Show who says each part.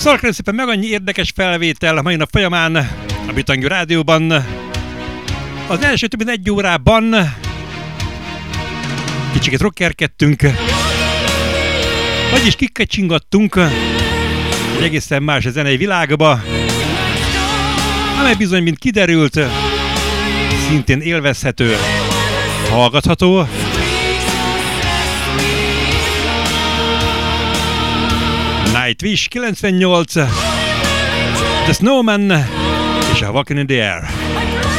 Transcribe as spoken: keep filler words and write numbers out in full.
Speaker 1: Szóval kérlek szépen meg annyi érdekes felvétel a mai nap folyamán a Bitangő Rádióban. Az első több mint egy órában kicsiket rockerkedtünk, vagyis kikecsingattunk egy egészen más zenei világba, amely bizony, mint kiderült, szintén élvezhető, hallgatható. Nightwish kilencvennyolc, The Snowman és a Walking in the Air.